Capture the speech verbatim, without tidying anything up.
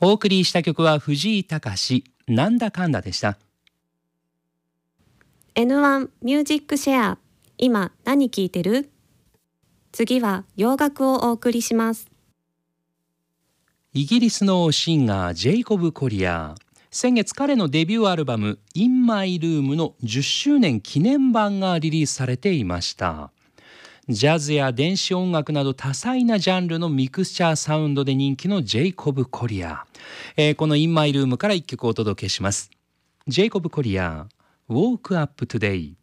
お送りした曲は藤井隆なんだかんだでした。 エヌワン ミュージックシェア、今何聴いてる？次は洋楽をお送りします。 イギリスのシンガージェイコブ・コリアー、先月彼のデビューアルバム In My Room のじゅっしゅうねん記念版がリリースされていました。ジャズや電子音楽など多彩なジャンルのミクスチャーサウンドで人気のジェイコブ・コリアー、えー、この In My Room から一曲お届けします。ジェイコブ・コリアー Woke Up Today。